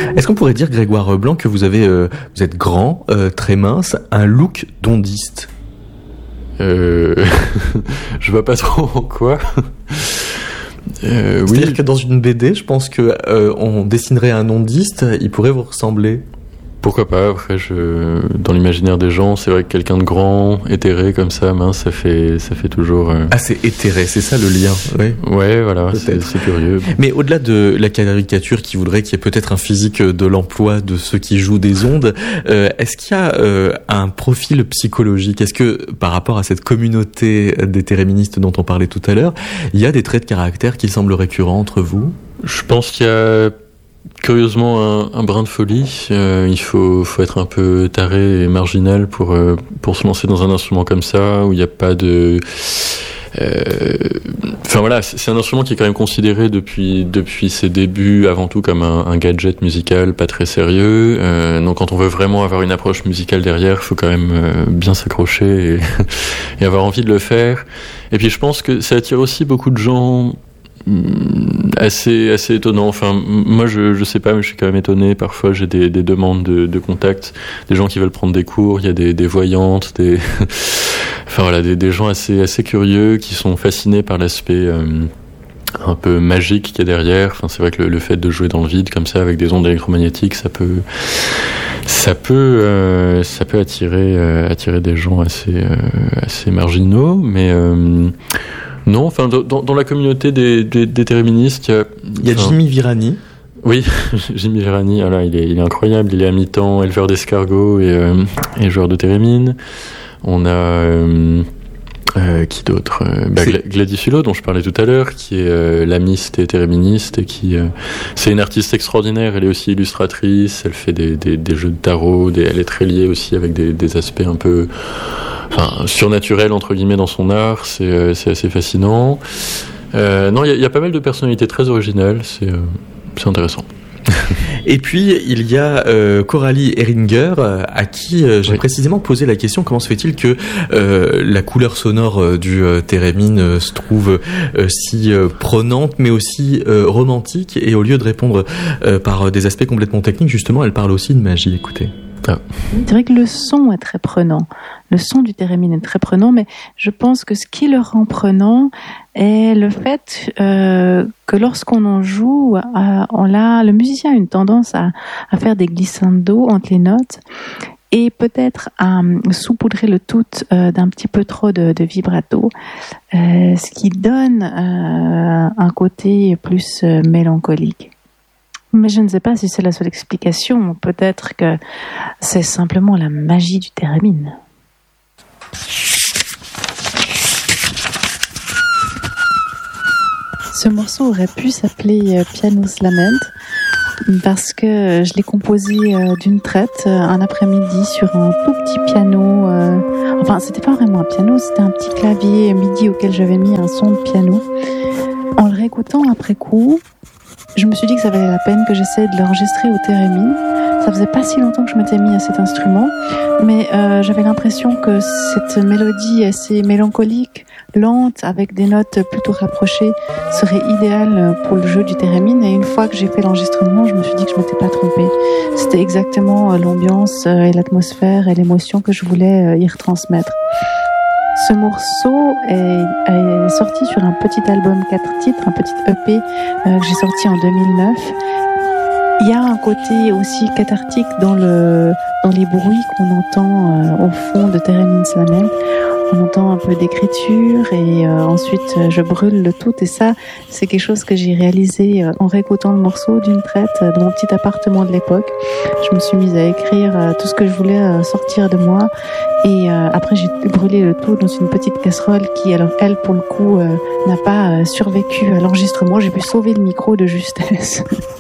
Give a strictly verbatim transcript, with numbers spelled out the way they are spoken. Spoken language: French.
Est-ce qu'on pourrait dire, Grégoire Blanc, que vous avez, euh, vous êtes grand, euh, très mince, un look d'ondiste? Euh, je vois pas trop en quoi. Euh, C'est-à-dire oui. que dans une B D, je pense que euh, on dessinerait un ondiste, il pourrait vous ressembler. Pourquoi pas, après, je... dans l'imaginaire des gens, c'est vrai que quelqu'un de grand, éthéré comme ça, mince, ça fait, ça fait toujours... Euh... Ah, c'est éthéré, c'est ça le lien, oui. Ouais, voilà, c'est, c'est curieux. Mais au-delà de la caricature qui voudrait qu'il y ait peut-être un physique de l'emploi de ceux qui jouent des ondes, euh, est-ce qu'il y a euh, un profil psychologique? Est-ce que, par rapport à cette communauté des téréministes dont on parlait tout à l'heure, il y a des traits de caractère qui semblent récurrents entre vous? Je pense qu'il y a... curieusement un, un brin de folie. Euh, il faut, faut être un peu taré et marginal pour, euh, pour se lancer dans un instrument comme ça, où il n'y a pas de... Euh... Enfin voilà, c'est, c'est un instrument qui est quand même considéré depuis, depuis ses débuts avant tout comme un, un gadget musical pas très sérieux. Euh, donc quand on veut vraiment avoir une approche musicale derrière, il faut quand même euh, bien s'accrocher et, et avoir envie de le faire. Et puis je pense que ça attire aussi beaucoup de gens... assez assez étonnant. Enfin, moi je je sais pas, mais je suis quand même étonné. Parfois j'ai des des demandes de de contact, des gens qui veulent prendre des cours. Il y a des des voyantes, des enfin voilà, des des gens assez assez curieux qui sont fascinés par l'aspect euh, un peu magique qu'il y a derrière. Enfin, c'est vrai que le, le fait de jouer dans le vide comme ça avec des ondes électromagnétiques, ça peut ça peut euh, ça peut attirer euh, attirer des gens assez euh, assez marginaux, mais euh, non, enfin, dans, dans la communauté des, des, des téréministes, il y a... Il y a Jimmy Virani. Oui, Jimmy Virani, voilà, il, est, il est incroyable, il est à mi-temps éleveur d'escargots et, euh, et joueur de térémine. On a... Euh, euh, qui d'autre euh, bah, Gladys Hulot, dont je parlais tout à l'heure, qui est euh, lamiste et téréministe, et qui... Euh, c'est une artiste extraordinaire, elle est aussi illustratrice, elle fait des, des, des jeux de tarot, des, elle est très liée aussi avec des, des aspects un peu... Enfin, surnaturel entre guillemets dans son art, c'est, euh, c'est assez fascinant. Euh, non, il y, y a pas mal de personnalités très originales, c'est, euh, c'est intéressant. Et puis il y a euh, Coralie Heringer à qui euh, j'ai oui. précisément posé la question: comment se fait-il que euh, la couleur sonore euh, du euh, thérémine euh, se trouve euh, si euh, prenante mais aussi euh, romantique, et au lieu de répondre euh, par des aspects complètement techniques, justement elle parle aussi de magie. Écoutez. Ah. C'est vrai que le son est très prenant. Le son du thérémine est très prenant, mais je pense que ce qui le rend prenant est le fait euh, que lorsqu'on en joue, euh, on a, le musicien a une tendance à, à faire des glissando entre les notes et peut-être à saupoudrer le tout euh, d'un petit peu trop de, de vibrato, euh, ce qui donne euh, un côté plus euh, mélancolique. Mais je ne sais pas si c'est la seule explication. Peut-être que c'est simplement la magie du thérémine. Ce morceau aurait pu s'appeler Piano's Lament parce que je l'ai composé d'une traite un après-midi sur un tout petit piano. Enfin, c'était pas vraiment un piano, c'était un petit clavier MIDI auquel j'avais mis un son de piano. En le réécoutant après coup, je me suis dit que ça valait la peine que j'essaie de l'enregistrer au thérémine. Ça faisait pas si longtemps que je m'étais mis à cet instrument, mais euh, j'avais l'impression que cette mélodie assez mélancolique, lente, avec des notes plutôt rapprochées, serait idéale pour le jeu du thérémine. Et une fois que j'ai fait l'enregistrement, je me suis dit que je m'étais pas trompée. C'était exactement l'ambiance et l'atmosphère et l'émotion que je voulais y retransmettre. Ce morceau est, est sorti sur un petit album quatre titres, un petit E P euh, que j'ai sorti en deux mille neuf. Il y a un côté aussi cathartique dans, le, dans les bruits qu'on entend euh, au fond de Thérémine's Lament. On entend un peu d'écriture et euh, ensuite euh, je brûle le tout, et ça c'est quelque chose que j'ai réalisé euh, en réécoutant le morceau d'une traite euh, de mon petit appartement de l'époque. Je me suis mise à écrire euh, tout ce que je voulais euh, sortir de moi, et euh, après j'ai brûlé le tout dans une petite casserole qui, alors elle pour le coup euh, n'a pas euh, survécu à l'enregistrement. J'ai pu sauver le micro de justesse.